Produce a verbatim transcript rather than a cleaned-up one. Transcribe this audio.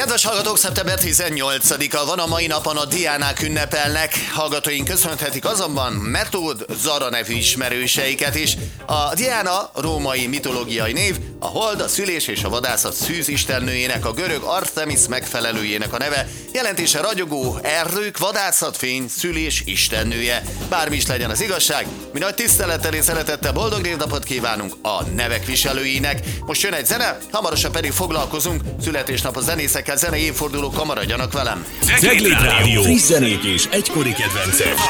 Kedves hallgatók, szeptember tizennyolcadika van, a mai napon a Diánák ünnepelnek. Hallgatóink köszönhetik azonban Metód Zara nevű ismerőseiket is. A Diána római mitológiai név, a hold, a szülés és a vadászat szűzistennőjének, a görög Artemis megfelelőjének a neve, jelentése ragyogó erdők, vadászat, fény, szülés istennője. Bármi is legyen az igazság, mi nagy tisztelettel és szeretettel boldog névnapot kívánunk a nevek viselőinek. Most jön egy zene, hamarosan pedig foglalkozunk születésnapos zenészekkel, zenei évfordulókkal, maradjanak velem. Cegléd Rádió, friss zenék és egykori kedvencek.